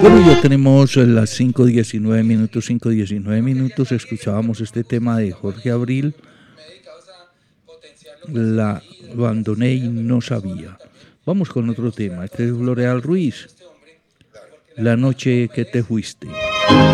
Bueno, ya tenemos las 5:19 minutos, 5:19 minutos. Escuchábamos este tema de Jorge Abril. La abandoné y no sabía. Vamos con otro tema. Este es L'Oreal Ruiz. La noche que te fuiste.